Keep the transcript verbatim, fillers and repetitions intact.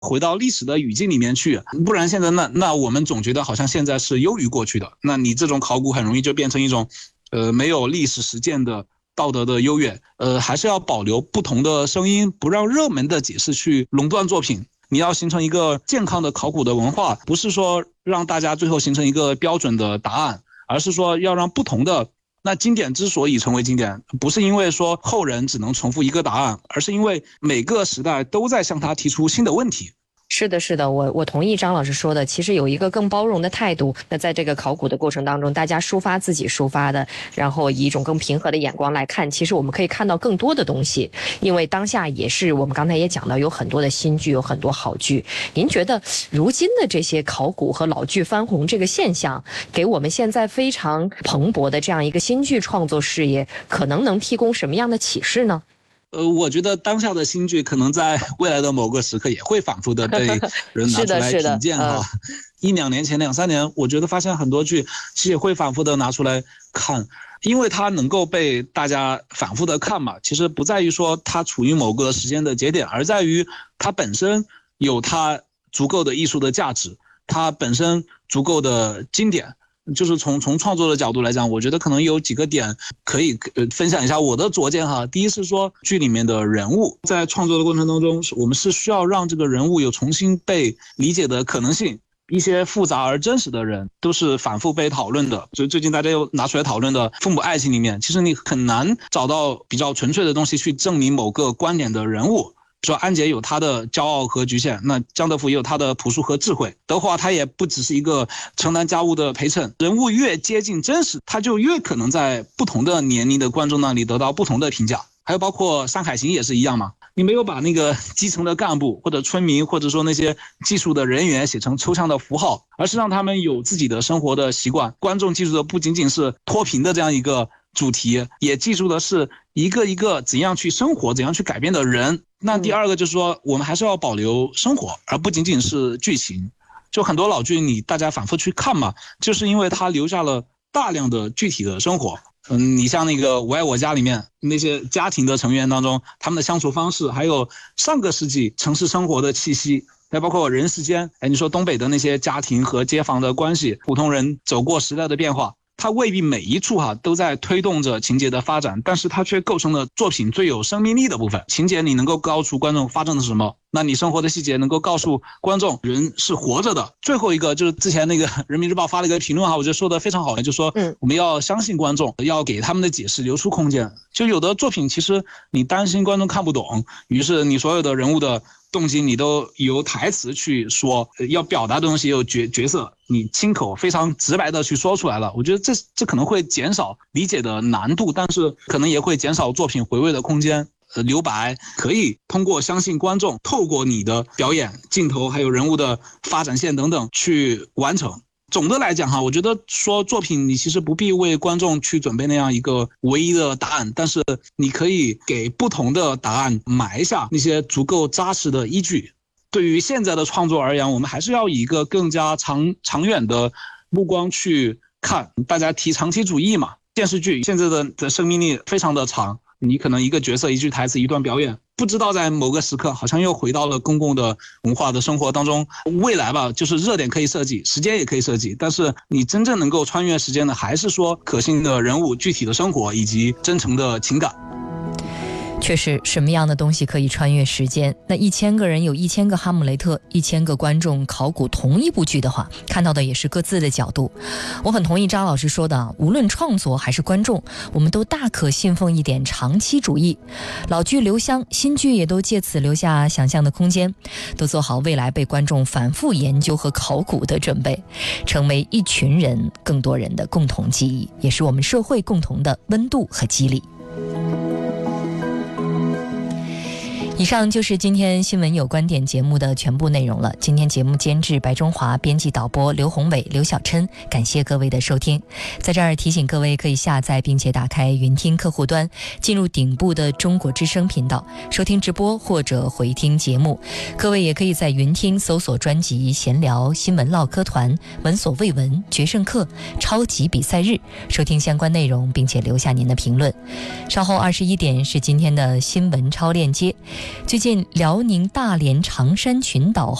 回到历史的语境里面去，不然现在那那我们总觉得好像现在是优于过去的，那你这种考古很容易就变成一种呃没有历史实践的道德的优越。呃还是要保留不同的声音，不让热门的解释去垄断作品。你要形成一个健康的考古的文化，不是说让大家最后形成一个标准的答案，而是说要让不同的，那经典之所以成为经典，不是因为说后人只能重复一个答案，而是因为每个时代都在向他提出新的问题。 是的，是的，我我同意张老师说的，其实有一个更包容的态度。那在这个考古的过程当中，大家抒发自己抒发的，然后以一种更平和的眼光来看，其实我们可以看到更多的东西。因为当下也是我们刚才也讲到，有很多的新剧，有很多好剧。您觉得如今的这些考古和老剧翻红这个现象，给我们现在非常蓬勃的这样一个新剧创作事业，可能能提供什么样的启示呢？ 呃，我觉得当下的新剧可能在未来的某个时刻也会反复的被人拿出来品鉴哈。一两年前、两三年，我觉得发现很多剧其实也会反复的拿出来看，因为它能够被大家反复的看嘛。其实不在于说它处于某个时间的节点，而在于它本身有它足够的艺术的价值，它本身足够的经典。就是从从创作的角度来讲，我觉得可能有几个点可以呃分享一下我的拙见哈。第一是说剧里面的人物在创作的过程当中，我们是需要让这个人物有重新被理解的可能性。一些复杂而真实的人都是反复被讨论的，所以最近大家又拿出来讨论的父母爱情里面，其实你很难找到比较纯粹的东西去证明某个观点的人物。说安杰有他的骄傲和局限，那江德福也有他的朴素和智慧，德华他也不只是一个承担家务的陪衬。人物越接近真实，他就越可能在不同的年龄的观众那里得到不同的评价。还有包括山海情也是一样嘛，你没有把那个基层的干部或者村民或者说那些技术的人员写成抽象的符号，而是让他们有自己的生活的习惯。观众记住的不仅仅是脱贫的这样一个主题，也记住的是一个一个怎样去生活怎样去改变的人。那第二个就是说我们还是要保留生活，而不仅仅是剧情。就很多老剧你大家反复去看嘛，就是因为它留下了大量的具体的生活。嗯，你像那个我爱我家里面那些家庭的成员当中，他们的相处方式，还有上个世纪城市生活的气息，还包括人世间，哎，你说东北的那些家庭和街坊的关系，普通人走过时代的变化，它未必每一处哈、啊、都在推动着情节的发展，但是它却构成了作品最有生命力的部分。情节你能够告诉观众发生了什么，那你生活的细节能够告诉观众人是活着的。最后一个就是之前那个人民日报发了一个评论哈，我觉得说的非常好，就说我们要相信观众，要给他们的解释留出空间。就有的作品其实你担心观众看不懂，于是你所有的人物的动机你都由台词去说，要表达的东西有角角色你亲口非常直白的去说出来了。我觉得这这可能会减少理解的难度，但是可能也会减少作品回味的空间。呃，留白可以通过相信观众，透过你的表演、镜头还有人物的发展线等等去完成。总的来讲哈，我觉得说作品你其实不必为观众去准备那样一个唯一的答案，但是你可以给不同的答案埋下那些足够扎实的依据。对于现在的创作而言，我们还是要以一个更加长长远的目光去看。大家提长期主义嘛，电视剧现在的的生命力非常的长，你可能一个角色一句台词一段表演，不知道在某个时刻好像又回到了公共的文化的生活当中。未来吧，就是热点可以设计，时间也可以设计，但是你真正能够穿越时间的还是说可信的人物、具体的生活以及真诚的情感。 确实，什么样的东西可以穿越时间？那一千个人有一千个哈姆雷特，一千个观众考古同一部剧的话，看到的也是各自的角度。我很同意张老师说的，无论创作还是观众，我们都大可信奉一点长期主义。老剧留香，新剧也都借此留下想象的空间，都做好未来被观众反复研究和考古的准备，成为一群人、更多人的共同记忆，也是我们社会共同的温度和激励。以上就是今天新闻有观点节目的全部内容了。今天节目监制白中华，编辑导播刘宏伟、刘晓琛，感谢各位的收听。在这儿提醒各位可以下载并且打开云听客户端，进入顶部的中国之声频道收听直播或者回听节目。各位也可以在云听搜索专辑闲聊、新闻唠嗑团、闻所未闻、决胜课、超级比赛日，收听相关内容并且留下您的评论。稍后二十一点是今天的新闻超链接， 最近辽宁大连长山群岛